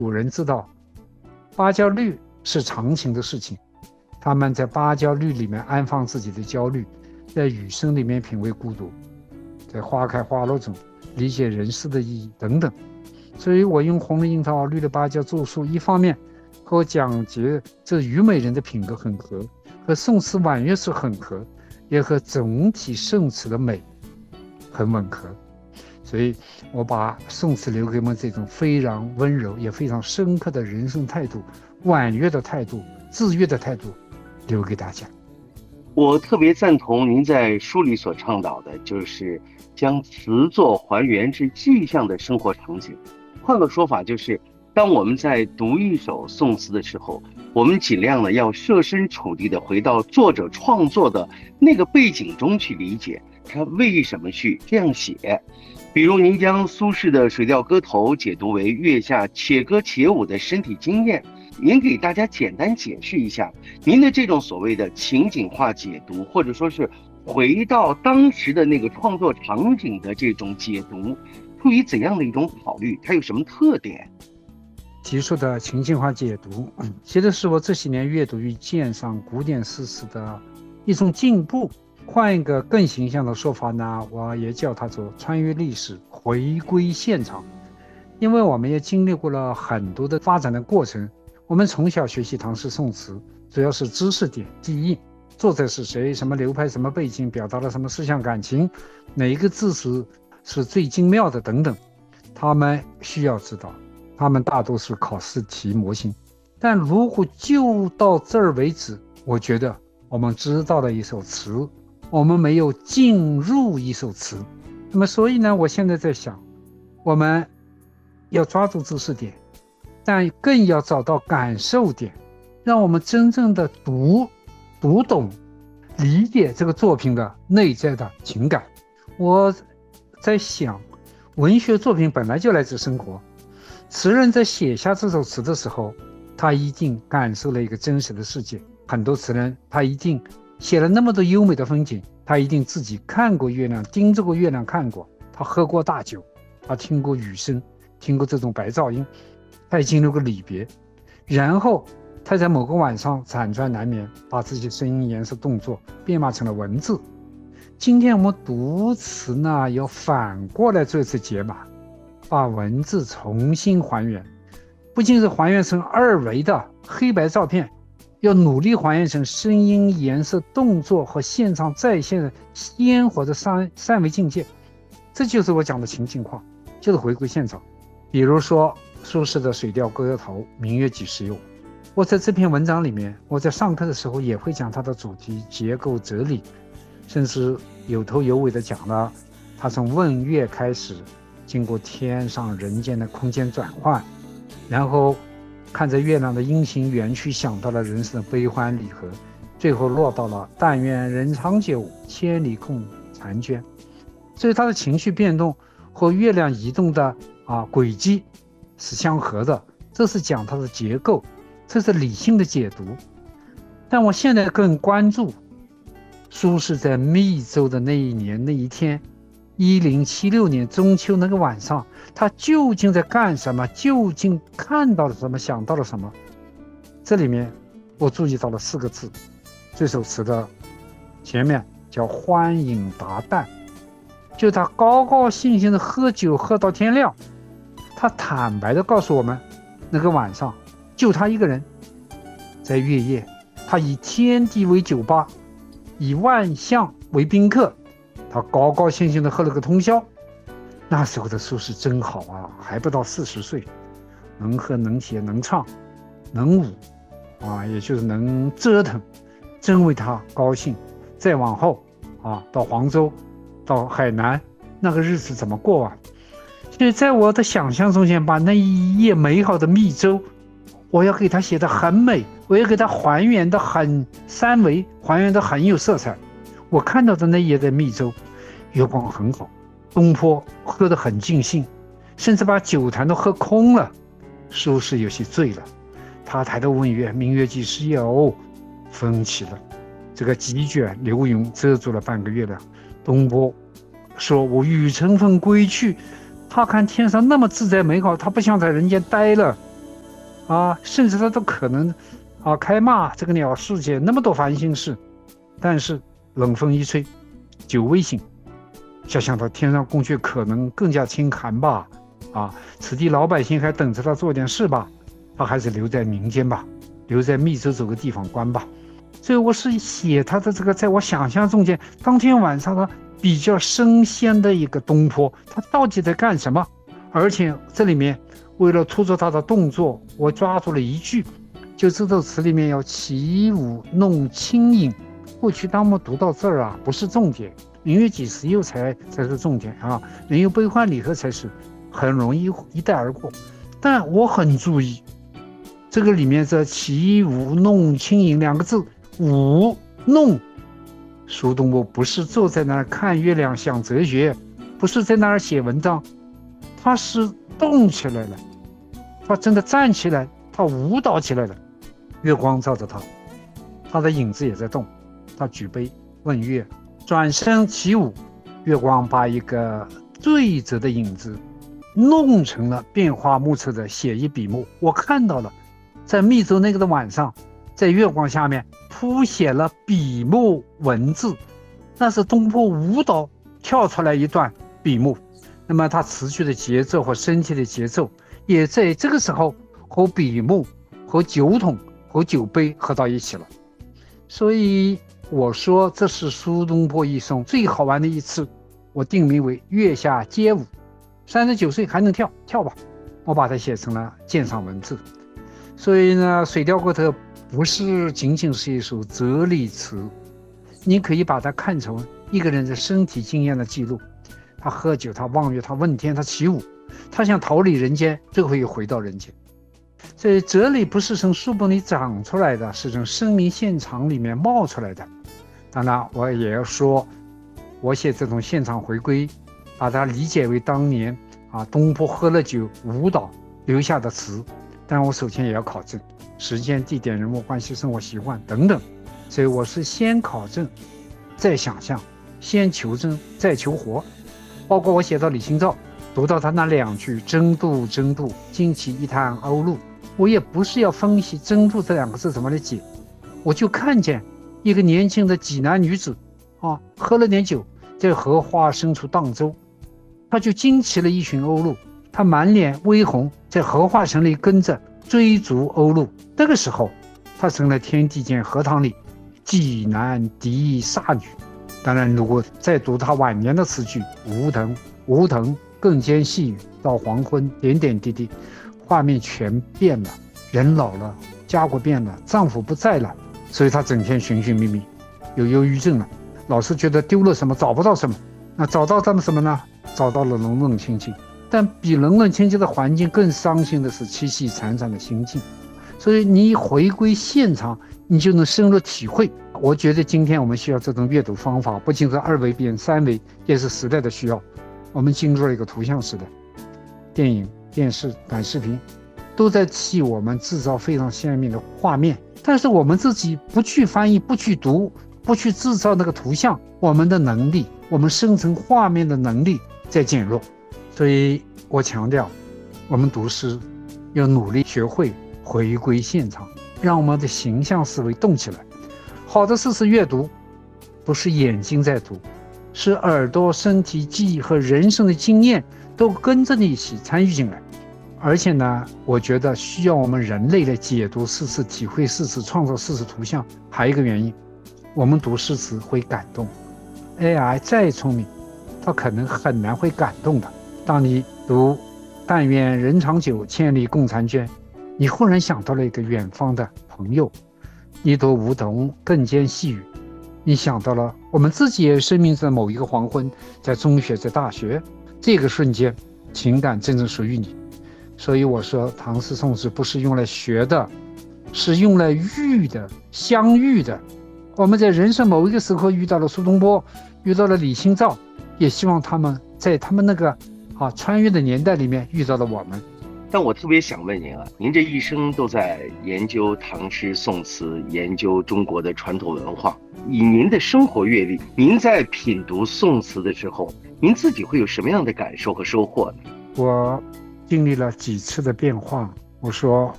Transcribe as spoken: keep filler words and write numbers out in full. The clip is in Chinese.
古人知道芭蕉绿是常情的事情，他们在芭蕉绿里面安放自己的焦虑，在雨声里面品味孤独，在花开花落中理解人世的意义等等。所以我用红的樱桃绿的芭蕉著述，一方面和我讲解这虞美人的品格很合，和宋词婉约诗很合，也和总体宋词的美很吻合。所以我把宋词留给我们这种非常温柔也非常深刻的人生态度，婉约的态度，自悦的态度留给大家。 我特别赞同您在书里所倡导的，就是将词作还原至具象的生活场景。换个说法，就是当我们在读一首宋词的时候，我们尽量的要设身处地的回到作者创作的那个背景中去理解他为什么去这样写。比如您将苏轼的《水调歌头》解读为月下且歌且舞的身体经验，您给大家简单解释一下您的这种所谓的情景化解读，或者说是回到当时的那个创作场景的这种解读，出于怎样的一种考虑，它有什么特点？ 提出的情境化解读，其实是我这些年阅读与鉴赏古典诗词的一种进步。换一个更形象的说法呢，我也叫它做穿越历史，回归现场。因为我们也经历过了很多的发展的过程，我们从小学习唐诗宋词，主要是知识点记忆，作者是谁，什么流派，什么背景，表达了什么思想感情，哪一个字词是最精妙的等等，他们需要知道，他们大多是考试题模型。但如果就到这儿为止，我觉得我们知道了一首词，我们没有进入一首词。那么所以呢，我现在在想，我们要抓住知识点，但更要找到感受点，让我们真正的读读懂理解这个作品的内在的情感。我在想，文学作品本来就来自生活，词人在写下这首词的时候，他一定感受了一个真实的世界。很多词人他一定写了那么多优美的风景，他一定自己看过月亮，盯着过月亮看过，他喝过大酒，他听过雨声，听过这种白噪音，他也经历过离别，然后他在某个晚上辗转难眠，把自己声音、颜色、动作编码成了文字。今天我们读词呢，要反过来做一次解码，把文字重新还原，不仅是还原成二维的黑白照片，要努力还原成声音、颜色、动作和现场再现的鲜活的三三维境界。这就是我讲的情境化，就是回归现场。比如说苏轼的《水调歌头·明月几时有》，我在这篇文章里面，我在上课的时候也会讲它的主题、结构、哲理，甚至有头有尾的讲了它从问月开始，经过天上人间的空间转换，然后看着月亮的阴晴圆曲，想到了人生的悲欢离合，最后落到了但愿人长久，千里共婵娟。所以他的情绪变动和月亮移动的啊轨迹是相合的，这是讲它的结构，这是理性的解读。但我现在更关注苏轼在密州的那一年那一天，一零七六年中秋那个晚上，他究竟在干什么，究竟看到了什么，想到了什么。这里面我注意到了四个字，这首词的前面叫欢饮达旦，就他高高兴兴的喝酒喝到天亮。他坦白的告诉我们，那个晚上就他一个人在月夜，他以天地为酒吧，以万象为宾客，他高高兴兴的喝了个通宵。那时候的苏轼真好啊，还不到四十岁，能喝能写能唱能舞啊，也就是能折腾，真为他高兴。再往后啊，到黄州到海南，那个日子怎么过啊？所以在我的想象中间，把那一夜美好的密州，我要给他写得很美，我要给他还原的很三维，还原的很有色彩。我看到的那一夜的密州，月光很好，东坡喝得很尽兴，甚至把酒坛都喝空了。苏轼有些醉了，他抬头问月，明月几时有？风起了，这个几卷流云遮住了半个月亮。东坡说，我欲乘风归去，他看天上那么自在美好，他不想在人间待了， 啊，甚至他都可能啊开骂这个鸟世界那么多烦心事，但是冷风一吹，酒未醒，想想到天上宫阙可能更加清寒吧，啊，此地老百姓还等着他做点事吧，他还是留在民间吧，留在密州走个地方官吧。所以我是写他的这个，在我想象中间，当天晚上他比较生鲜的一个东坡，他到底在干什么？而且这里面为了突出他的动作，我抓住了一句，就这首词里面要起舞弄清影。过去当我们读到这儿啊，不是重点，明月几时有才才是重点啊，人有悲欢离合才是很容易一带而过。但我很注意这个里面这起舞弄清影两个字，舞弄，苏东坡不是坐在那儿看月亮想哲学，不是在那儿写文章，他是动起来了，他真的站起来，他舞蹈起来了。月光照着他，他的影子也在动，他举杯问月，转身起舞，月光把一个醉者的影子弄成了变化莫测的写意笔墨。我看到了在密州那个的晚上，在月光下面谱写了笔墨文字，那是东坡舞蹈跳出来一段笔墨。那么他词句的节奏和身体的节奏也在这个时候和笔墨和酒桶和酒杯合到一起了。所以我说这是苏东坡一生最好玩的一次，我定名为月下街舞。三十九岁还能跳，跳吧，我把它写成了鉴赏文字。所以呢，水调歌头不是仅仅是一首哲理词，你可以把它看成一个人的身体经验的记录。他喝酒，他望月，他问天，他起舞，他想逃离人间，最后又回到人间。所以哲理不是从书本里长出来的，是从生命现场里面冒出来的。当然我也要说，我写这种现场回归，把它理解为当年啊东坡喝了酒舞蹈留下的词，但我首先也要考证时间地点人物关系生活习惯等等。所以我是先考证再想象，先求证再求活。包括我写到李清照，读到他那两句争渡争渡惊起一滩鸥鹭，我也不是要分析争渡这两个字怎么来解，我就看见一个年轻的济南女子啊，喝了点酒，在荷花深处荡舟，她就惊起了一群鸥鹭，她满脸微红，在荷花城里跟着追逐鸥鹭。那个时候她成了天地间荷塘里济南第一煞女。当然如果再读她晚年的词句，梧桐梧桐更兼细雨，到黄昏点点滴滴，画面全变了，人老了，家国变了，丈夫不在了，所以她整天寻寻觅觅，有忧郁症了，老是觉得丢了什么，找不到什么。那找到他们什么呢？找到了冷冷清清，但比冷冷清清的环境更伤心的是凄凄惨惨的心境。所以你回归现场，你就能深入体会。我觉得今天我们需要这种阅读方法，不仅是二维变三维，也是时代的需要。我们进入了一个图像时代，电影、电视、短视频都在替我们制造非常鲜明的画面，但是我们自己不去翻译，不去读，不去制造那个图像，我们的能力，我们生成画面的能力在减弱。所以我强调，我们读诗要努力学会回归现场，让我们的形象思维动起来。好的诗词阅读不是眼睛在读，是耳朵、身体、记忆和人生的经验都跟着你一起参与进来。而且呢，我觉得需要我们人类来解读诗词、体会诗词、创造诗词图像。还有一个原因，我们读诗词会感动。 A I 再聪明，它可能很难会感动的。当你读但愿人长久，千里共婵娟，你忽然想到了一个远方的朋友。一朵梧桐更兼细雨，你想到了我们自己也生命中的某一个黄昏，在中学，在大学，这个瞬间情感真正属于你。所以我说唐诗宋词不是用来学的，是用来遇的，相遇的。我们在人生某一个时刻遇到了苏东坡，遇到了李清照，也希望他们在他们那个啊穿越的年代里面遇到了我们。 但我特别想问您啊，您这一生都在研究唐诗宋词，研究中国的传统文化，以您的生活阅历，您在品读宋词的时候，您自己会有什么样的感受和收获呢？ 我经历了几次的变化，我说